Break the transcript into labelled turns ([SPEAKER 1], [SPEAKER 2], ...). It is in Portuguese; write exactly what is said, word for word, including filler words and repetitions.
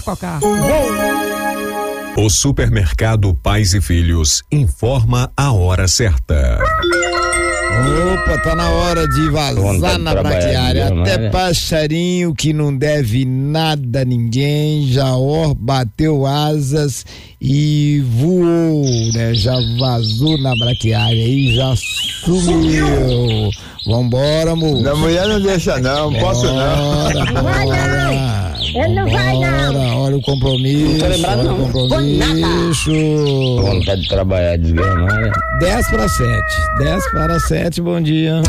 [SPEAKER 1] Cocá.
[SPEAKER 2] O supermercado Pais e Filhos informa a hora certa.
[SPEAKER 3] Opa, tá na hora de vazar na braquiária. Até passarinho que não deve nada a ninguém, já ó, bateu asas e voou, né? Já vazou na braquiária e já sumiu. Vambora, moço.
[SPEAKER 4] A mulher não deixa não,
[SPEAKER 3] bora,
[SPEAKER 4] posso não.
[SPEAKER 3] Não vai não. Ele não vai não. Olha o compromisso. Não tô lembrado não. Compromisso.
[SPEAKER 5] Vontade de trabalhar, desgramada.
[SPEAKER 3] dez para sete. dez para sete, bom dia.